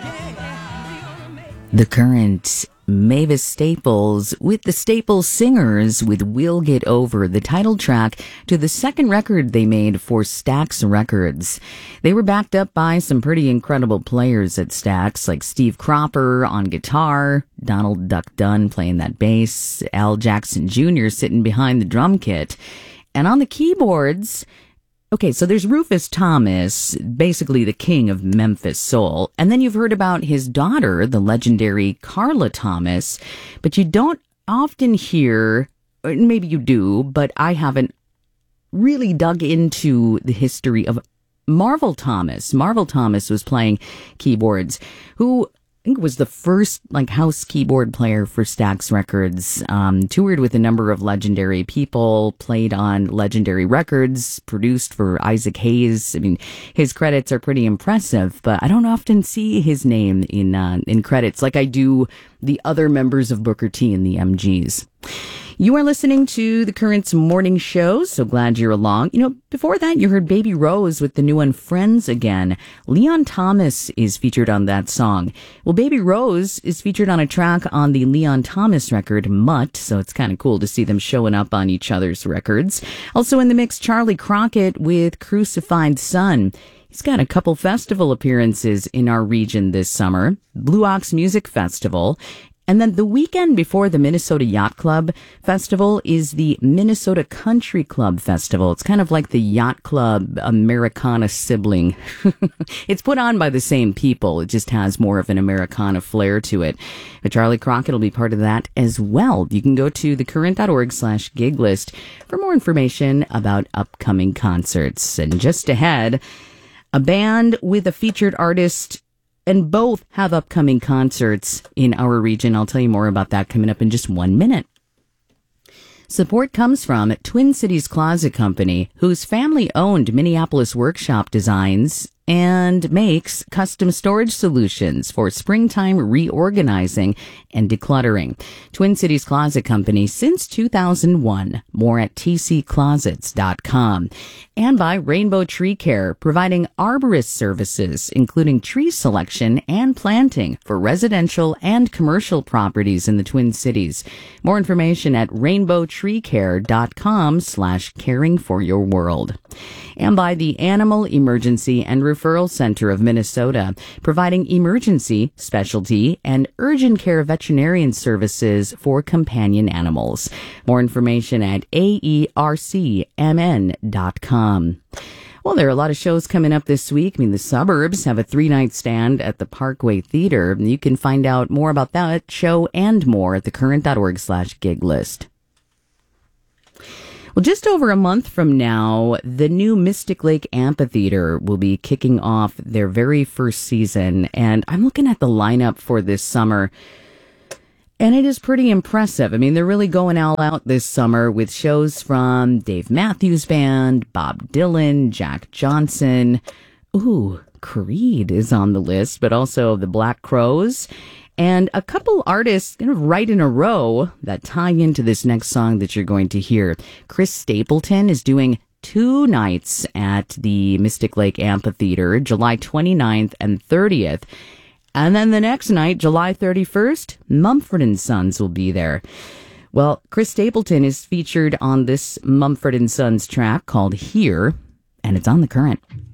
The Current, Mavis Staples with the Staples Singers with We'll Get Over, the title track to the second record they made for Stax Records. They were backed up by some pretty incredible players at Stax, like Steve Cropper on guitar, Donald Duck Dunn playing that bass, Al Jackson Jr. sitting behind the drum kit. And on the keyboards, okay, so there's Rufus Thomas, basically the king of Memphis soul. And then you've heard about his daughter, the legendary Carla Thomas. But you don't often hear, or maybe you do, but I haven't really dug into the history of Marvel Thomas. Marvel Thomas was playing keyboards, who I think was the first house keyboard player for Stax Records, toured with a number of legendary people, played on legendary records, produced for Isaac Hayes. I mean, his credits are pretty impressive, but I don't often see his name in credits like I do the other members of Booker T and the MGs. You are listening to The Current's morning show, so glad you're along. Before that, you heard Baby Rose with the new one, Friends Again. Leon Thomas is featured on that song. Well, Baby Rose is featured on a track on the Leon Thomas record, Mutt, so it's kind of cool to see them showing up on each other's records. Also in the mix, Charlie Crockett with Crucified Son. He's got a couple festival appearances in our region this summer. Blue Ox Music Festival. And then the weekend before the Minnesota Yacht Club Festival is the Minnesota Country Club Festival. It's kind of like the Yacht Club Americana sibling. It's put on by the same people. It just has more of an Americana flair to it. But Charlie Crockett will be part of that as well. You can go to thecurrent.org/gig list for more information about upcoming concerts. And just ahead, a band with a featured artist, and both have upcoming concerts in our region. I'll tell you more about that coming up in just 1 minute. Support comes from Twin Cities Closet Company, whose family-owned Minneapolis workshop designs and makes custom storage solutions for springtime reorganizing and decluttering. Twin Cities Closet Company since 2001. More at tcclosets.com. And by Rainbow Tree Care, providing arborist services, including tree selection and planting for residential and commercial properties in the Twin Cities. More information at rainbowtreecare.com/caring for your world. And by the Animal Emergency and Referral Center of Minnesota, providing emergency, specialty, and urgent care veterinarian services for companion animals. More information at aercmn.com. Well, there are a lot of shows coming up this week. The Suburbs have a 3-night stand at the Parkway Theater. You can find out more about that show and more at thecurrent.org/gig list. Well, just over a month from now, the new Mystic Lake Amphitheater will be kicking off their very first season, and I'm looking at the lineup for this summer, and it is pretty impressive. They're really going all out this summer with shows from Dave Matthews Band, Bob Dylan, Jack Johnson. Ooh, Creed is on the list, but also the Black Crowes. And a couple artists kind of right in a row that tie into this next song that you're going to hear. Chris Stapleton is doing 2 nights at the Mystic Lake Amphitheater, July 29th and 30th. And then the next night, July 31st, Mumford & Sons will be there. Well, Chris Stapleton is featured on this Mumford & Sons track called Here, and it's on The Current.